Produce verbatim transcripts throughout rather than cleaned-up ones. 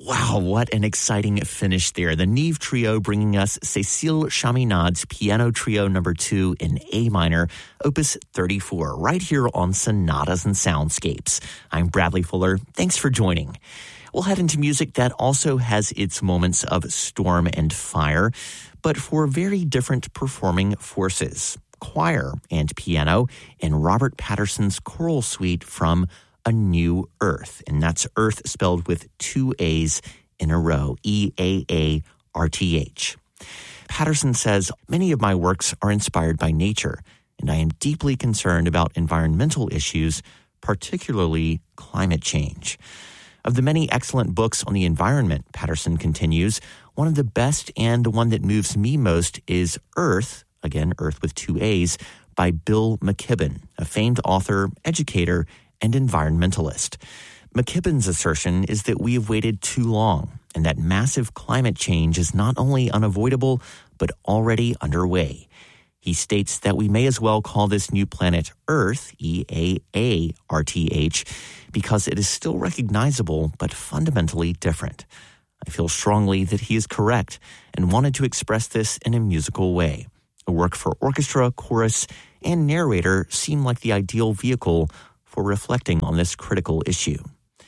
Wow, what an exciting finish there. The Nive Trio bringing us Cécile Chaminade's Piano Trio number two in A minor, opus thirty-four, right here on Sonatas and Soundscapes. I'm Bradley Fuller. Thanks for joining. We'll head into music that also has its moments of storm and fire, but for very different performing forces. Choir and piano in Robert Patterson's choral suite from A New Earth, and that's Earth spelled with two A's in a row, E A A R T H. Patterson says, many of my works are inspired by nature, and I am deeply concerned about environmental issues, particularly climate change. Of the many excellent books on the environment, Patterson continues, one of the best and the one that moves me most is Earth, again, Earth with two A's, by Bill McKibben, a famed author, educator, and environmentalist. McKibben's assertion is that we have waited too long and that massive climate change is not only unavoidable, but already underway. He states that we may as well call this new planet Earth, E A A R T H, because it is still recognizable but fundamentally different. I feel strongly that he is correct and wanted to express this in a musical way. A work for orchestra, chorus, and narrator seemed like the ideal vehicle for reflecting on this critical issue.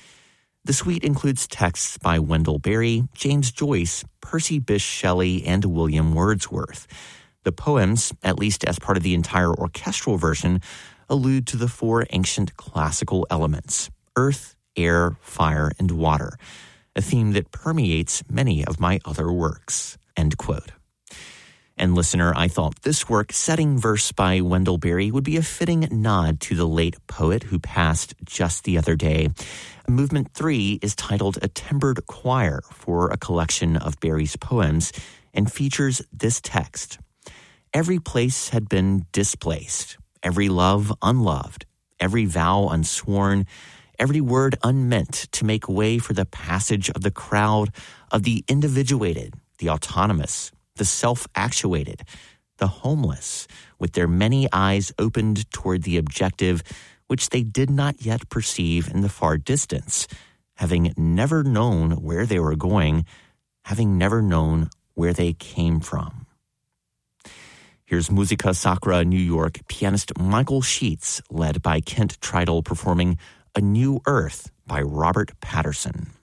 The suite includes texts by Wendell Berry, James Joyce, Percy Bysshe Shelley, and William Wordsworth. The poems, at least as part of the entire orchestral version, allude to the four ancient classical elements: earth, air, fire, and water, a theme that permeates many of my other works. End quote. And listener, I thought this work, setting verse by Wendell Berry, would be a fitting nod to the late poet who passed just the other day. Movement three is titled A Timbered Choir for a collection of Berry's poems and features this text. Every place had been displaced, every love unloved, every vow unsworn, every word unmeant to make way for the passage of the crowd, of the individuated, the autonomous, the self-actuated, the homeless, with their many eyes opened toward the objective, which they did not yet perceive in the far distance, having never known where they were going, having never known where they came from. Here's Musica Sacra New York pianist Michael Sheets, led by Kent Tridle, performing A New Earth by Robert Patterson.